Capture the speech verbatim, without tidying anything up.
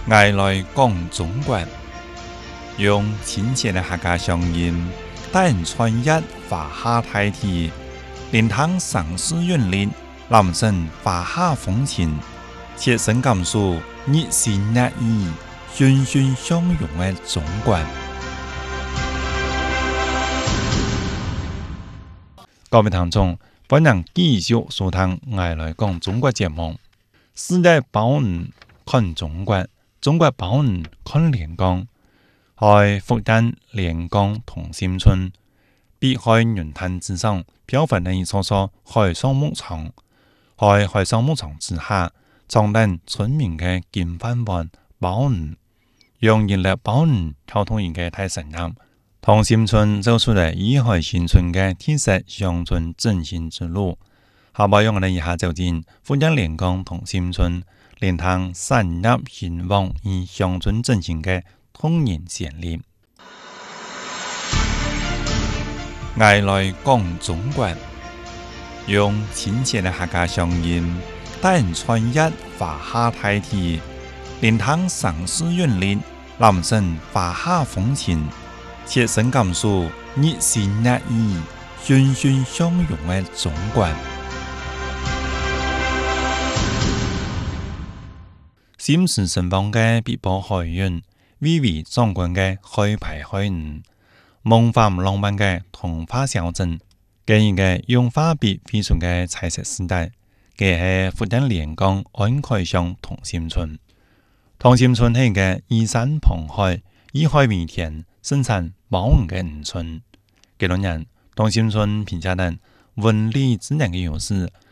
爱来讲中国，用亲切的客家乡音，带人穿越华夏大地，聆听城市韵律，感受华夏风情，切身感受热情热意、欣欣向荣的中国。各位聽眾，歡迎繼續收聽《愛來講中國》節目。世界保護看中國，中國保護看廉江。在福建廉江同心村，碧海雲灘之上，漂浮了一座座海上牧場。在海上牧場之下，藏定村民嘅金飯碗保護，用人力保護溝通人嘅大神音。同心村走出嚟以海新村嘅特色鄉村振興之路，下邊讓我哋一下走進福建廉江同心村，聆聽產業興旺與鄉村振興嘅動人旋律。愛來講中國，用親切的客家鄉音，帶人穿越華夏大地，聆聽城市韻律，感受華夏風情。切身感受熱情熱意、欣欣向榮的中國。心事盛放嘅碧波海雲，巍巍壯觀嘅海排海岸，夢幻浪漫嘅童話小鎮，給人嘅用畫筆繪出嘅彩色時代，佢係福建廉江安溪鄉同心村。同心村係嘅依山傍海，依海為天，生產保護嘅農村。幾多人同心村評價等文理智能嘅優勢，